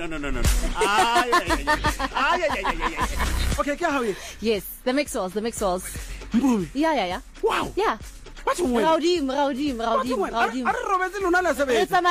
no. Okay, ke how? Yes, the Mixwells. Mbubi. Yeah. Wow. Yeah. What's wrong? Raudim. Are Robert lona la sebe? It's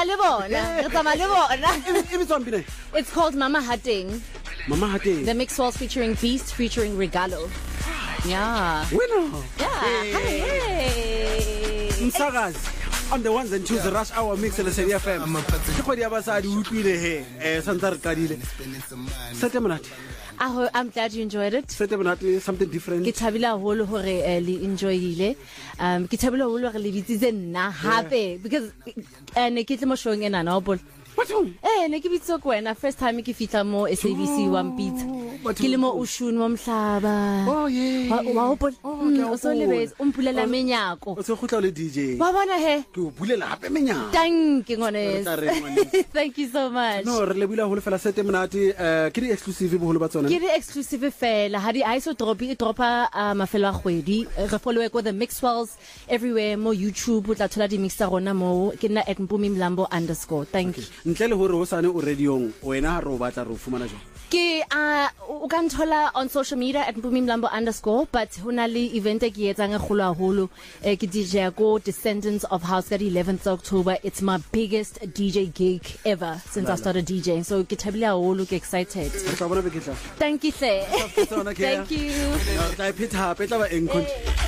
a It's called Mama Hatting. Mama Hatting. The Mixwells featuring Beast, featuring Regalo. Yeah. Bueno. Yeah. Hey. Msagaz. On the ones and twos, the Rush Hour Mix le Serie FM. Ke khodi ya basadi utlwile he santsa re kadile. Sete monate. I'm glad you enjoyed it. Sete monate, something different. Ke thabela holo hore li enjoyile. Ke thabela holo hore le bitsitse nna hape because ne ke tle mo showing ena na bol. What home? Ne ke bitso kwena first time ke fitla mo SABC wa mpitsa. Ke le mo ushuni mo mhlaba. Oh yeah. Wa bol. O so lebetse o mpulela menyako. O se khutla le DJ. Wa bona he? Ke o bulela hape menyako. Thank you ngwanes. Thank you so much. No, re le bula holo fela sete monate ke di exclusive bo holo ba tsona. Ke di exclusive fela. Ha di iso dropa mafelo a kgwedi. Re follow ko the Mixwells everywhere mo YouTube o tla thola di mix tsa rona mo ke nna @mpumi mlambo _ Thank you. Ntle le hore ho sane o radiong wena ha ro batla ro fumana jwa. Ke o kan thola on social media @mpumi mlambo _ but hona le event e ke etsang e kholo haholo ke DJ ko Descendants of House ka 11th October. It's my biggest DJ gig ever since I started DJing, so ke thabile haholo, ke excited. Thank you sir. Thank you. Tla pheta petla ba eng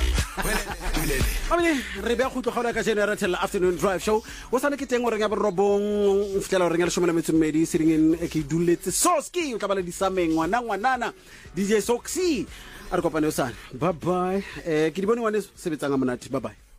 re be khutlo gona ka Generator Afternoon Drive Show. O sane ke teng o renga borobong fitela o renga le shomela metsumedi sitting ke duletse Soski o tla bala di sameng ngwanana DJ Soxy a re kopane o sane. Bye bye. Ke di bone wane sebetsanga monate. Bye bye.